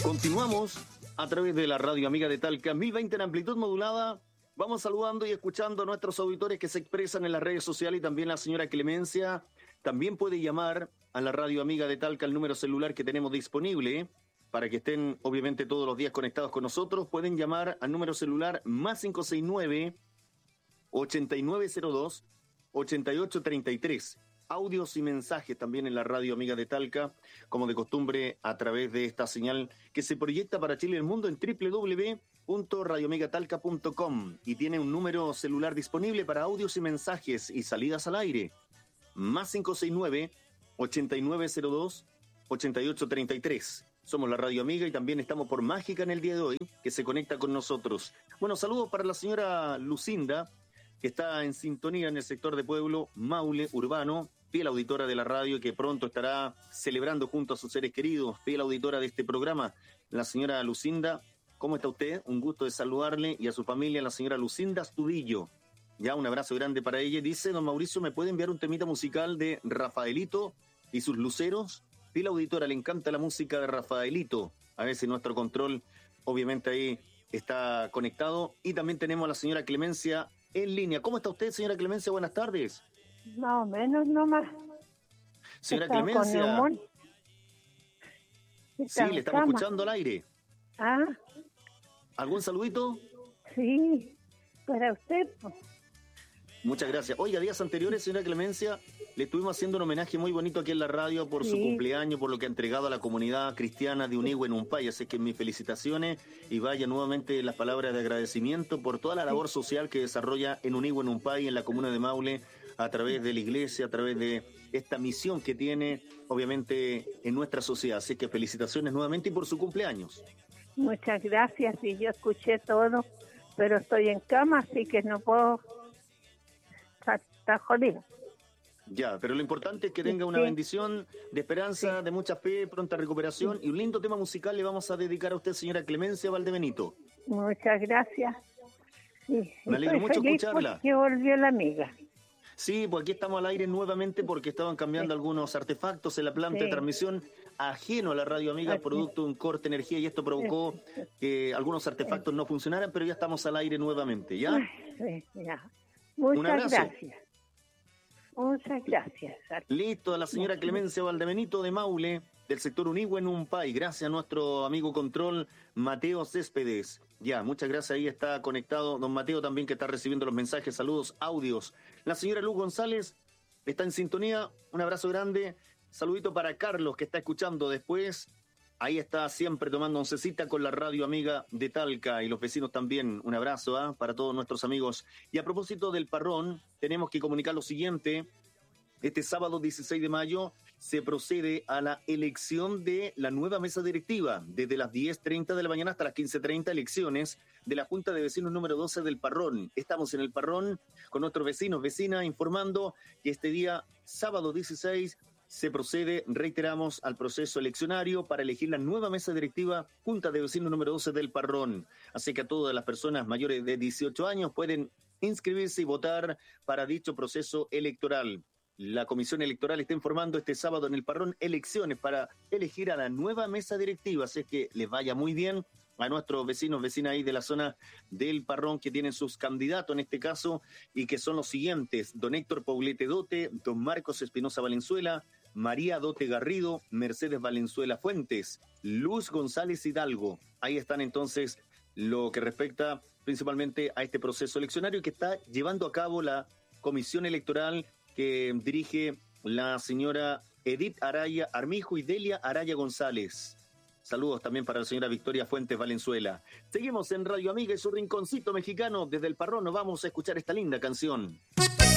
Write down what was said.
Continuamos a través de la radio amiga de Talca, 1020 en amplitud modulada. Vamos saludando y escuchando a nuestros auditores que se expresan en las redes sociales y también la señora Clemencia. También puede llamar a la radio amiga de Talca, el número celular que tenemos disponible, para que estén obviamente todos los días conectados con nosotros. Pueden llamar al número celular más 569-8902-8833. Audios y mensajes también en la radio amiga de Talca, como de costumbre, a través de esta señal que se proyecta para Chile y el mundo en www.radioamigatalca.com, y tiene un número celular disponible para audios y mensajes y salidas al aire. Más 569-8902-8833. Somos la radio amiga y también estamos por Mágica en el día de hoy, que se conecta con nosotros. Bueno, saludos para la señora Lucinda, que está en sintonía en el sector de Pueblo Maule Urbano, fiel auditora de la radio, que pronto estará celebrando junto a sus seres queridos, fiel auditora de este programa. La señora Lucinda, ¿cómo está usted? Un gusto de saludarle, y a su familia, la señora Lucinda Astudillo. Ya, un abrazo grande para ella. Dice, don Mauricio, ¿me puede enviar un temita musical de Rafaelito y sus luceros? Fiel auditora, le encanta la música de Rafaelito. A ver si nuestro control, obviamente, ahí está conectado. Y también tenemos a la señora Clemencia en línea. ¿Cómo está usted, señora Clemencia? Buenas tardes. Más o menos nomás. Señora Estaba Clemencia. con neumonía. Sí, le estamos escuchando al aire. Ah, ¿Algún saludito? sí, para usted, pues. Muchas gracias. Oiga, días anteriores, señora Clemencia, le estuvimos haciendo un homenaje muy bonito aquí en la radio por su Sí. cumpleaños, por lo que ha entregado a la comunidad cristiana de Unigüe en Umpay. Así que mis felicitaciones y vaya nuevamente las palabras de agradecimiento por toda la labor social que desarrolla en Unigüe en Umpay, en la comuna de Maule, a través de la iglesia, a través de esta misión que tiene, obviamente, en nuestra sociedad. Así que felicitaciones nuevamente y por su cumpleaños. Muchas gracias, y yo escuché todo, pero estoy en cama, así que no puedo. Está jodido. Ya, pero lo importante es que tenga una Sí. bendición de esperanza, de mucha fe, pronta recuperación, y un lindo tema musical le vamos a dedicar a usted, señora Clemencia Valdebenito. Muchas gracias. Sí, Me alegro estoy mucho feliz escucharla. porque volvió la amiga. Sí, pues aquí estamos al aire nuevamente porque estaban cambiando algunos artefactos en la planta de Sí. transmisión ajeno a la radio amiga, Así. producto de un corte de energía, y esto provocó que algunos artefactos no funcionaran, pero ya estamos al aire nuevamente, ¿ya? Sí, ya. Un Muchas abrazo. gracias. Muchas gracias. Listo, a la señora Clemencia Valdebenito de Maule, del sector Unigüe en Umpay. Gracias a nuestro amigo control, Mateo Céspedes. Ya, muchas gracias. Ahí está conectado don Mateo también, que está recibiendo los mensajes, saludos, audios. La señora Luz González está en sintonía. Un abrazo grande. Saludito para Carlos, que está escuchando después. Ahí está siempre tomando oncecita con la radio amiga de Talca, y los vecinos también. Un abrazo para todos nuestros amigos. Y a propósito del parrón, tenemos que comunicar lo siguiente. Este sábado 16 de mayo se procede a la elección de la nueva mesa directiva. Desde las 10:30 de la mañana hasta las 15:30, elecciones de la Junta de Vecinos número 12 del Parrón. Estamos en el Parrón con nuestros vecinos, vecinas, informando que este día, sábado 16, se procede, reiteramos, al proceso eleccionario para elegir la nueva mesa directiva Junta de Vecinos número 12 del Parrón. Así que a todas las personas mayores de 18 años pueden inscribirse y votar para dicho proceso electoral. La Comisión Electoral está informando este sábado en el Parrón elecciones para elegir a la nueva mesa directiva. Así que les vaya muy bien a nuestros vecinos, vecinas ahí de la zona del Parrón, que tienen sus candidatos en este caso, y que son los siguientes: don Héctor Poblete Dote, don Marcos Espinosa Valenzuela, María Dote Garrido, Mercedes Valenzuela Fuentes, Luz González Hidalgo. Ahí están entonces lo que respecta principalmente a este proceso eleccionario que está llevando a cabo la Comisión Electoral, que dirige la señora Edith Araya Armijo y Delia Araya González. Saludos también para la señora Victoria Fuentes Valenzuela. Seguimos en Radio Amiga y su rinconcito mexicano. Desde el Parrón nos vamos a escuchar esta linda canción.